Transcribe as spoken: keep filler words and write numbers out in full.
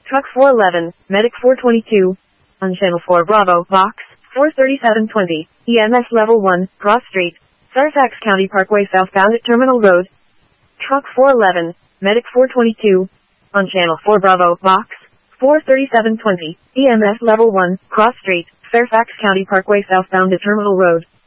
Truck four eleven, Medic four twenty-two. On Channel four Bravo, Box, four thirty-seven twenty, E M S Level one, Cross Street, Fairfax County Parkway southbound at Terminal Road. Truck four eleven, Medic four twenty-two. On Channel four Bravo, Box, four thirty-seven twenty, E M S Level one, Cross Street, Fairfax County Parkway southbound at Terminal Road.